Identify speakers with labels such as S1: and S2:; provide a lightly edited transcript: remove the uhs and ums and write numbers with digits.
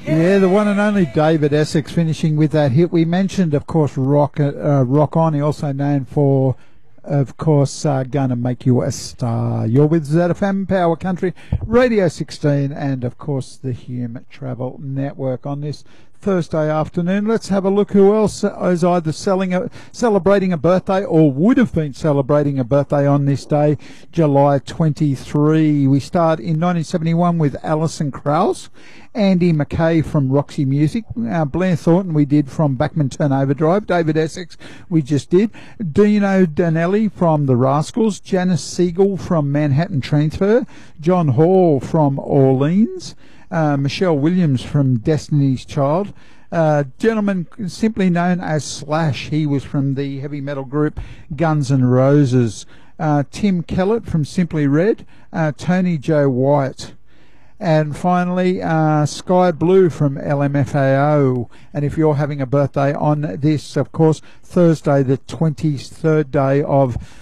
S1: Yeah, the one and only David Essex finishing with that hit. We mentioned, of course, Rock On. He also known for, of course, Gonna Make You a Star. You're with ZFM Power Country Radio 16 and, of course, the Hume Travel Network on this Thursday afternoon. Let's have a look who else is either celebrating a birthday or would have been celebrating a birthday on this day, July 23. We start in 1971 with Alison Krauss, Andy McKay from Roxy Music, Blair Thornton we did from Bachman Turn Overdrive, David Essex we just did, Dino Danelli from The Rascals, Janice Siegel from Manhattan Transfer, John Hall from Orleans, Michelle Williams from Destiny's Child, gentleman simply known as Slash. He was from the heavy metal group Guns N' Roses. Tim Kellett from Simply Red, Tony Joe White. And finally, Sky Blue from LMFAO. And if you're having a birthday on this, of course, Thursday, the 23rd day of